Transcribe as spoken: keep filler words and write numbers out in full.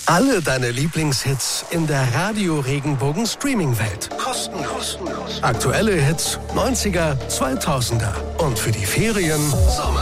Alle deine Lieblingshits in der Radio-Regenbogen-Streaming-Welt. Kostenlos. Aktuelle Hits, neunziger, zweitausender. Und für die Ferien Sommer.